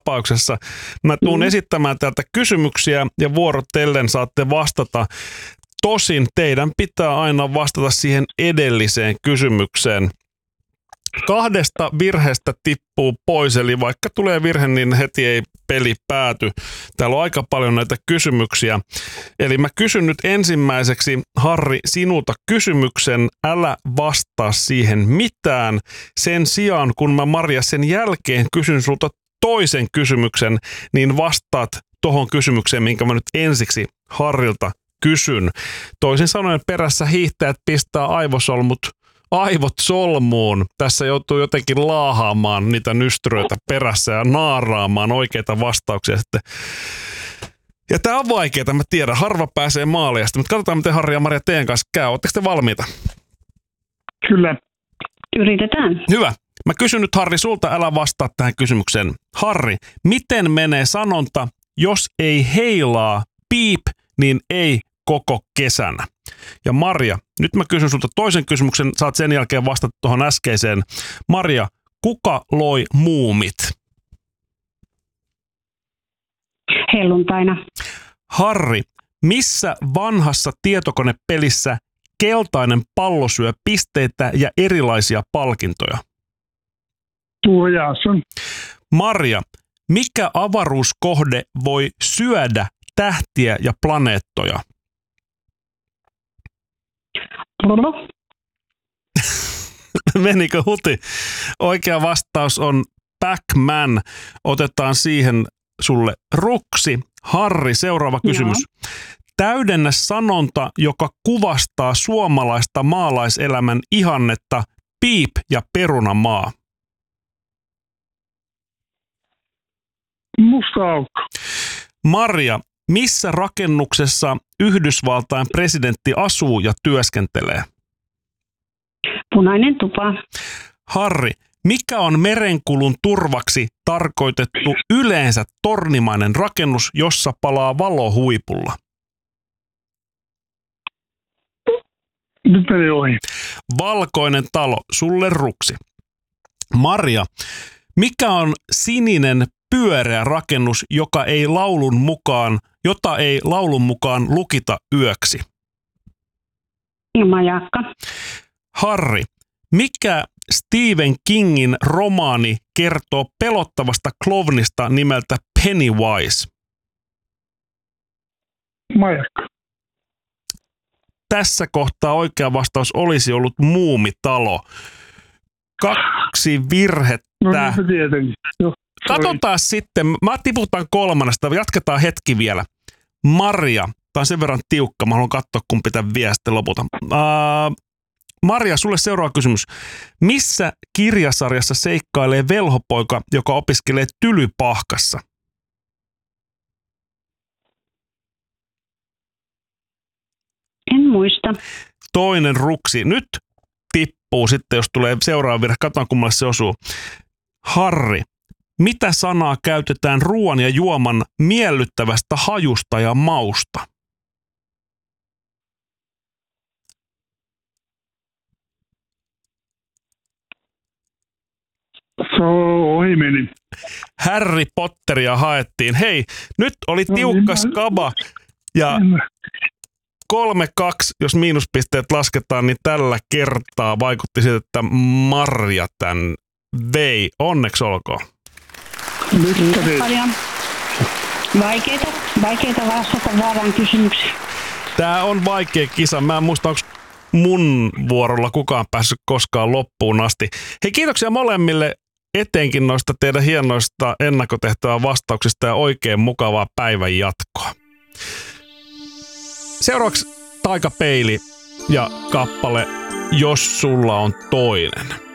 nappauksessa. Mä tuun esittämään täältä kysymyksiä ja vuorotellen saatte vastata. Tosin teidän pitää aina vastata siihen edelliseen kysymykseen. 2 virheestä tippuu pois, eli vaikka tulee virhe, niin heti ei peli pääty. Täällä on aika paljon näitä kysymyksiä. Eli mä kysyn nyt ensimmäiseksi, Harri, sinulta kysymyksen. Älä vastaa siihen mitään. Sen sijaan, kun mä Maria sen jälkeen kysyn sulta toisen kysymyksen, niin vastaat tohon kysymykseen, minkä mä nyt ensiksi Harrilta kysyn. Toisin sanoen perässä hiihtäjät pistää aivot solmuun. Tässä joutuu jotenkin laahaamaan niitä nystyröitä perässä ja naaraamaan oikeita vastauksia sitten. Ja tää on vaikeaa, mä tiedän. Harva pääsee maaliin. Mutta katsotaan, miten Harri ja Maria teidän kanssa käy. Oletteko te valmiita? Kyllä. Yritetään. Hyvä. Mä kysyn nyt, Harri, sulta, älä vastaa tähän kysymykseen. Harri, miten menee sanonta, jos ei heilaa piip, niin ei koko kesänä? Ja Maria, nyt mä kysyn sulta toisen kysymyksen, saat sen jälkeen vastata tuohon äskeiseen. Maria, kuka loi muumit? Helluntaina. Harri, missä vanhassa tietokonepelissä keltainen pallo syö pisteitä ja erilaisia palkintoja? Tuo Jason. Maria, mikä avaruuskohde voi syödä tähtiä ja planeettoja? Menikö huti? Oikea vastaus on Pac-Man. Otetaan siihen sulle ruksi. Harri, seuraava kysymys. Joo. Täydennä sanonta, joka kuvastaa suomalaista maalaiselämän ihannetta, piip ja perunamaa. Musta aukko. Maria, missä rakennuksessa Yhdysvaltain presidentti asuu ja työskentelee? Punainen tupa. Harri, mikä on merenkulun turvaksi tarkoitettu yleensä tornimainen rakennus, jossa palaa valo huipulla? Nyt meni ohi. Valkoinen talo, sulle ruksi. Maria, mikä on sininen pyöreä rakennus, jota ei laulun mukaan lukita yöksi? Majakka. Harri, mikä Stephen Kingin romaani kertoo pelottavasta klovnista nimeltä Pennywise? Majakka. Tässä kohtaa oikea vastaus olisi ollut Muumitalo. 2 virhettä. No niin, tietenkin. Katsotaan sitten. Mä tiputan 3. Jatketaan hetki vielä. Maria, tää on sen verran tiukka. Mä haluan katsoa, kun pitää vielä sitten lopulta. Maria, sulle seuraava kysymys. Missä kirjasarjassa seikkailee velhopoika, joka opiskelee Tylypahkassa? En muista. Toinen ruksi. Nyt tippuu sitten, jos tulee seuraava virhe. Katsotaan, kummalle se osuu. Harri, mitä sanaa käytetään ruoan ja juoman miellyttävästä hajusta ja mausta? Se ohi meni. Harry Potteria haettiin. Hei, nyt oli tiukka skaba ja 3-2, jos miinuspisteet lasketaan, niin tällä kertaa vaikutti siltä, että Maria tämän vei. Onneksi olkoon. Paljon vaikeita vastata väärään kysymyksiin. Tää on vaikea kisa. Mä en muista, onko mun vuorolla kukaan päässyt koskaan loppuun asti. Hei, kiitoksia molemmille etenkin noista teidän hienoista ennakkotehtävää vastauksista ja oikein mukavaa päivän jatkoa. Seuraavaksi Taikapeili ja kappale Jos sulla on toinen.